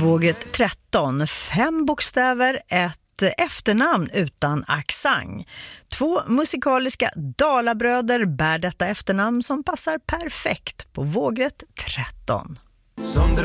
Vågrätt 13, 5 bokstäver, ett efternamn utan accent. 2 musikaliska dalabröder bär detta efternamn som passar perfekt på vågrätt 13.